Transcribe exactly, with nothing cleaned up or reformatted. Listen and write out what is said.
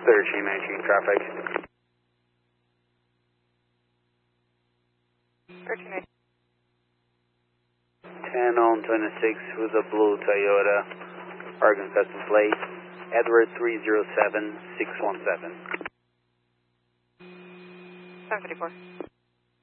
thirteen nineteen traffic. thirteen nineteen. ten on twenty-six with a blue Toyota, Oregon custom plate, Edward three zero seven six one seven. seven fifty-four.